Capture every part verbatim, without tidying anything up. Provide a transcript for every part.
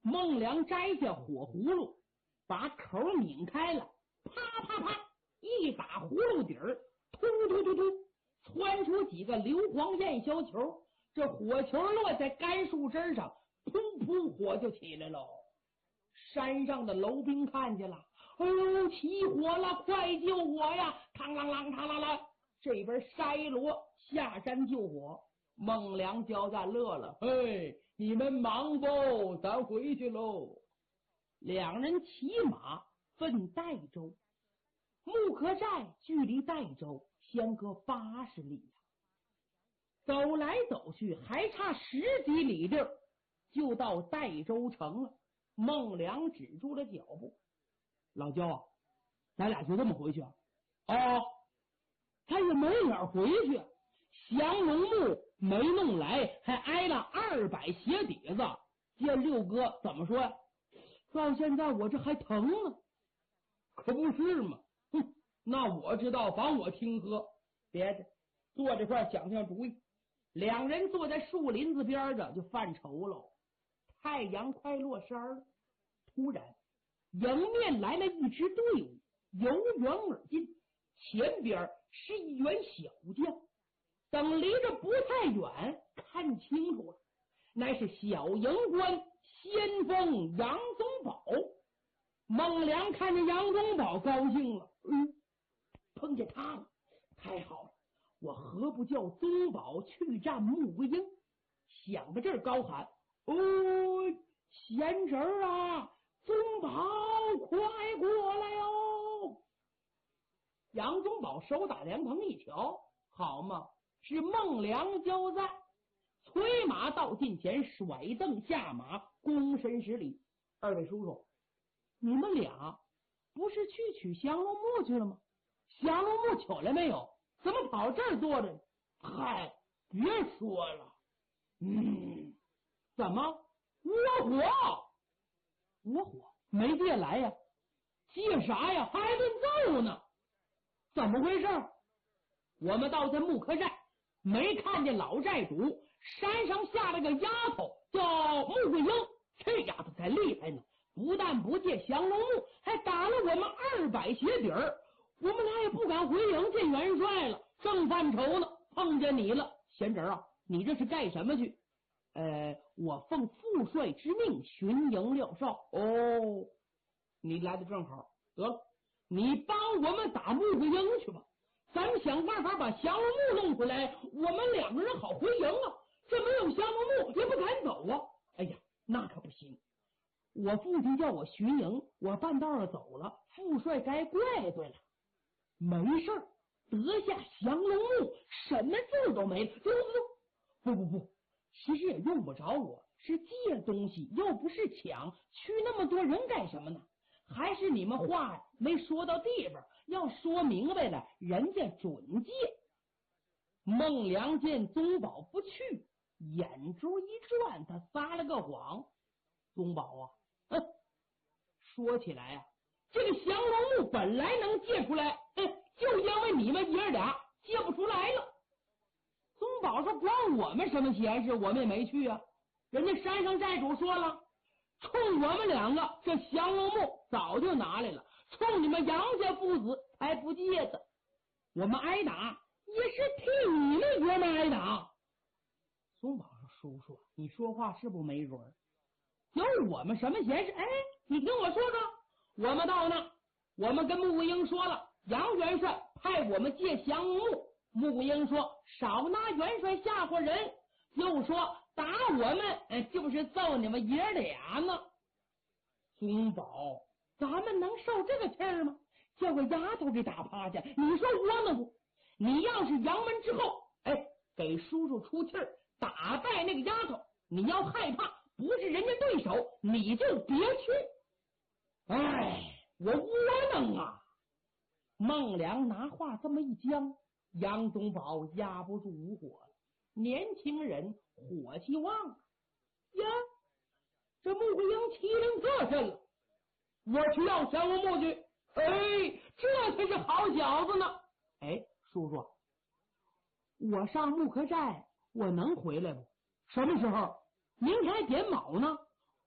孟良摘下火葫芦，把口拧开了，啪啪啪，一打葫芦底儿，突突突突，窜出几个硫磺焰小球。这火球落在干树枝上，噗噗，火就起来喽。山上的楼兵看见了，哎呦，起火了，快救我呀！嘡啷啷，嘡啷啷，这边筛罗下山救火。孟良交战乐了，嘿，你们忙不？咱回去喽。两人骑马奔代州，木柯寨距离代州相隔八十里呀、啊，走来走去还差十几里地儿，就到代州城了。孟良止住了脚步，老焦啊，咱俩就这么回去啊？哦，他也没脸回去，降龙木没弄来，还挨了二百鞋底子。见六哥怎么说呀？到现在我这还疼呢。可不是嘛，哼，那我知道，帮我听喝。别的坐这块想想主意。两人坐在树林子边上就犯愁喽。太阳快落山了，突然迎面来了一支队伍，由远而近，前边是一员小将。等离着不太远，看清楚了，乃是小营官先锋杨宗保。孟良看见杨宗保高兴了，嗯，碰见他了，太好了，我何不叫宗保去战穆桂英？想到这儿高喊，哦，贤侄啊，宗保快过来哟！杨宗保手打凉棚一瞧，好嘛，是孟良交战。催马到近前，甩蹬下马，躬身施礼。二位叔叔，你们俩不是去取降龙木去了吗？降龙木取来没有？怎么跑这儿坐着？嗨，别说了。嗯，怎么？窝火？窝火？没借来呀？借啥呀？还顿揍呢？怎么回事？我们倒在木柯寨，没看见老寨主山上下了个丫头叫穆桂英，这丫头才厉害呢，不但不借降龙木，还打了我们二百鞋底儿。我们俩也不敢回营见元帅了，正犯愁呢，碰见你了。贤侄啊，你这是干什么去？呃，我奉副帅之命巡营廖少。哦，你来的正好，得了，你帮我们打穆桂英去吧，咱们想办法把降龙木弄回来，我们两个人好回营啊。这没有降龙木也不敢走啊。哎呀，那可不行，我父亲叫我巡营，我半道上走了，副帅该怪罪了。没事儿，得下降龙木，什么字都没了。走走走，不不不，其实也用不着我，是借东西，又不是抢，去那么多人干什么呢？还是你们话没说到地方，要说明白了，人家准借。孟良见宗保不去，眼珠一转，他撒了个谎。宗保啊，哼，说起来啊，这个降龙木本来能借出来，哼，就因为你们爷俩借不出来了。宗保说关我们什么闲事，我们也没去啊。人家山上寨主说了，冲我们两个这降龙木早就拿来了，冲你们杨家父子才不借的。我们挨打也是替你们爷们挨打。宗保说叔叔，你说话是不没准儿，有我们什么闲事？哎，你听我说说，我们到那，我们跟穆桂英说了，杨元帅派我们借降龙木。穆桂英说少拿元帅吓唬人，又说打我们、哎、就是揍你们爷俩呢。宗保，咱们能受这个气儿吗？叫个丫头给打趴下，你说窝囊不？你要是杨门之后，哎，给叔叔出气儿，打败那个丫头，你要害怕不是人家对手，你就别去。哎，我窝囊啊！孟良拿话这么一讲，杨宗保压不住无火了。年轻人火气旺啊！呀，这穆桂英欺凌这身了，我去要降龙木去。哎，这才是好小子呢。哎，叔叔，我上木柯寨，我能回来不？什么时候？明天还点卯呢。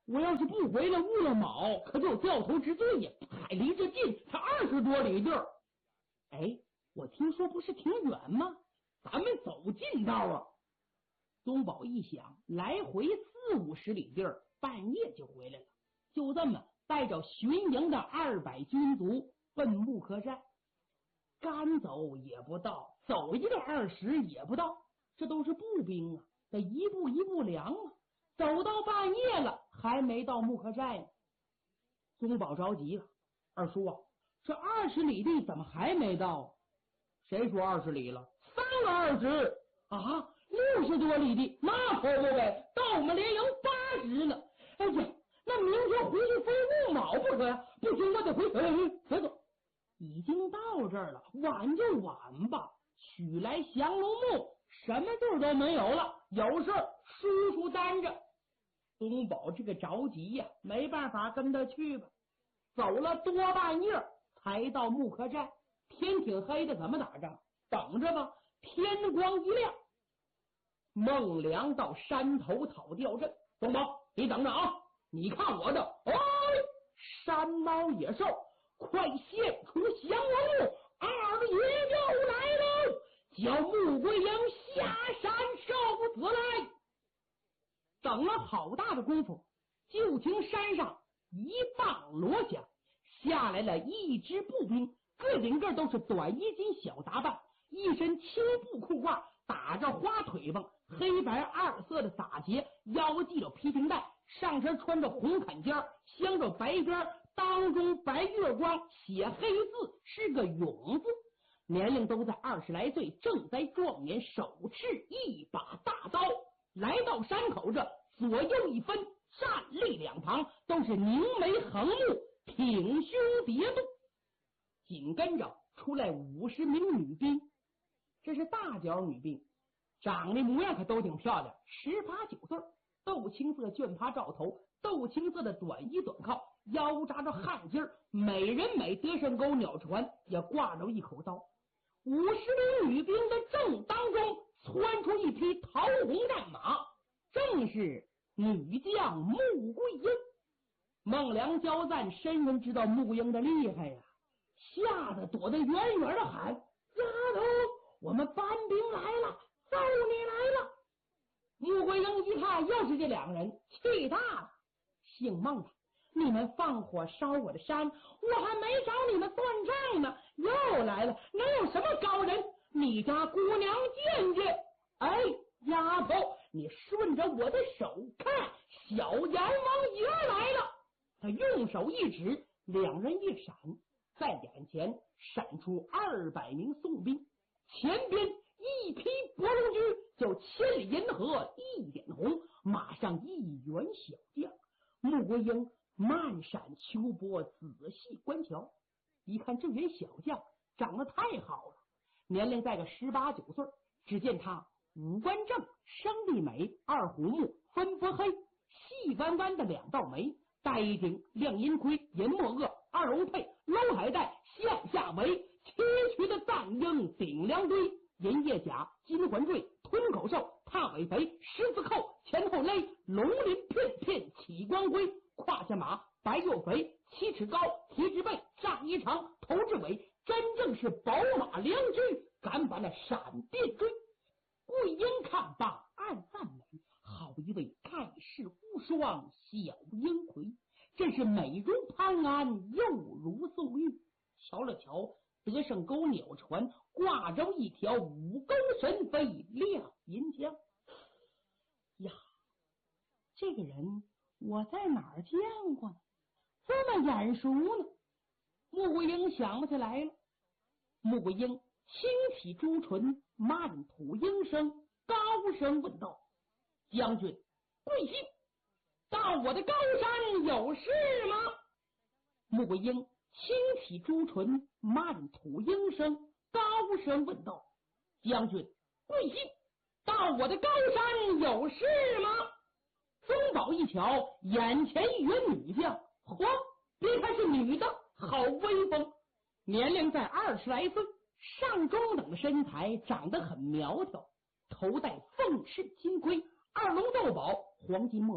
我要是不回来，误了卯，可就有掉头之罪呀！还离这近，才二十多里地儿。哎，我听说不是挺远吗？咱们走近道啊！宗保一想，来回四五十里地儿，半夜就回来了。就这么带着巡营的二百军卒奔木柯寨，赶走也不到，走一个二十也不到，这都是步兵啊，得一步一步量啊。走到半夜了，还没到木柯寨呢。宗保着急了，二叔啊，这二十里地怎么还没到？谁说二十里了？三个二十啊，六十多里地，那可不呗，到我们连营八十了。哎呀，那明天回去非误卯不可呀！不行，我得回。哎，别走，已经到这儿了，晚就晚吧。取来降龙木，什么地儿都没有了，有事叔叔担着。宗保这个着急呀，没办法，跟他去吧。走了多半夜才到木柯寨，天挺黑的，怎么打仗？等着吧，天光一亮，孟良到山头讨吊阵。宗保，你等着啊！你看我的，哎，山猫野兽，快现出降龙木，二爷又来了，叫穆桂英下山受死来。等了好大的功夫，就听山上一棒锣响，下来了一支步兵，个顶个都是短衣襟小打扮，一身青布裤褂，打着花腿棒，黑白二色的打鞋，腰系着皮裙带，上身穿着红坎肩，镶着白边，当中白月光，写黑字是个勇字，年龄都在二十来岁，正在壮年，手持一把大刀，来到山口这，左右一分，站立两旁，都是凝眉横目，挺胸叠肚。紧跟着出来五十名女兵，这是大脚女兵，长得模样可都挺漂亮，十八九岁，豆青色绢帕罩头，豆青色的短衣短靠，腰扎着汗巾，美人美，得胜钩鸟船，也挂着一口刀。五十名女兵的正当中窜出一匹桃红战马，正是女将穆桂英。孟良交赞，深深知道穆桂英的厉害呀，吓得躲得远远的喊：丫头，我们班兵来了，揍你来了！穆桂英一看又是这两个人，气大了，姓孟的，你们放火烧我的山，我还没找你们算账呢，又来了，能有什么高人？你家姑娘见见。哎，丫头，你顺着我的手看，小阎王爷来了。他用手一指，两人一闪，在眼前闪出二百名宋兵，前边一匹伯龙驹，就千里银河一点红，马上一员小将。穆桂英慢闪秋波，仔细观瞧，一看这员小将长得太好了，年龄在个十八九岁。只见他五官正，生丽美，二虎目，分波黑，细弯弯的两道眉，戴一顶亮银盔，银墨颚，二龙佩，搂海带，向下围，崎岖的赞缨顶梁堆，银叶甲，金环坠，吞口兽，踏尾肥，十字扣，前后勒，龙鳞片片起光辉，胯下马，白又肥，七尺高，蹄之背，上衣长，头至尾，真正是宝马良驹，敢把那闪电追。桂英看罢，暗赞美，好一位盖世无双小英魁，真是美如潘安，又如宋玉。瞧了瞧得胜钩鸟船，挂着一条五钩神飞亮银枪。呀，这个人我在哪儿见过呢？这么眼熟呢？穆桂英想不起来了。穆桂英轻启朱唇，慢吐应声，高声问道：将军贵姓？到我的高山有事吗？穆桂英轻启朱唇，慢吐应声，高声问道：将军贵姓？到我的高山有事吗？宗保一瞧，眼前一员女将，嚯，别看是女的，好威风，年龄在二十来岁，上中等的身材，长得很苗条，头戴凤翅金盔，二龙斗宝，黄金墨颚，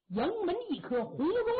营门一颗红绒